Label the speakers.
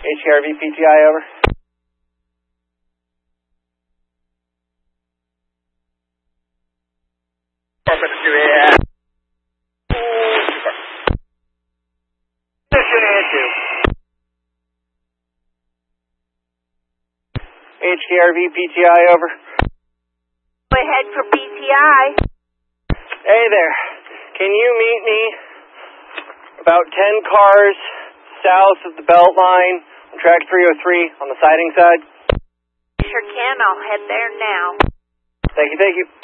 Speaker 1: HKRV PTI, over. HKRV PTI, over.
Speaker 2: Go ahead for PTI.
Speaker 1: Hey there. Can you meet me about 10 cars south of the belt line on track 303 on the siding side?
Speaker 2: Sure can. I'll head there now.
Speaker 1: Thank you, thank you.